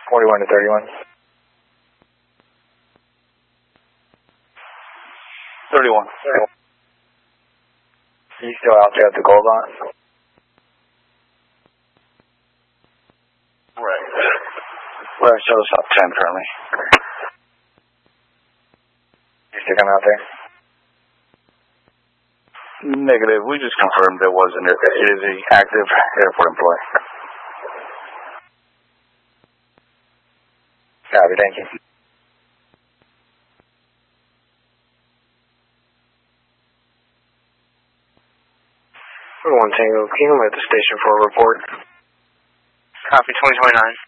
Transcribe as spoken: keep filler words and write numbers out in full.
forty-one to thirty-one. thirty-one. Are you still out there at the gold line? Right. Well, it shows up ten currently. You still coming out there? Negative. We just confirmed there was an it is an active airport employee. Copy, thank you. One Tango, can you come at the station for a report? Copy, twenty twenty-nine.